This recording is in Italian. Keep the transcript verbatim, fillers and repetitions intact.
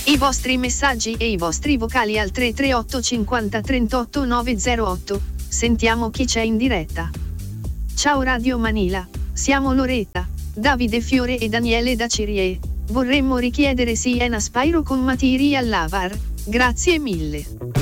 I vostri messaggi e i vostri vocali al tre tre otto cinquanta trentotto novecentotto. Sentiamo chi c'è in diretta. Ciao Radio Manila, siamo Loretta, Davide Fiore e Daniele da Cirie. Vorremmo richiedere Siena Spyro con Material Lavar. Grazie mille.